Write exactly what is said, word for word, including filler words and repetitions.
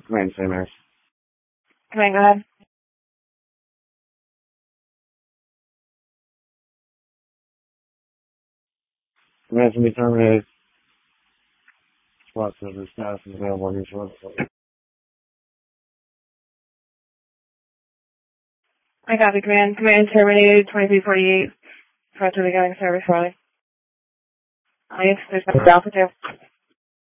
Command Saint Mary's. Command, go ahead. Command can be terminated. SWAT service status is available on your website. I got the command. Command terminated twenty-three forty-eight. Front to the getting service, Riley. Yes, there's no Alpha two.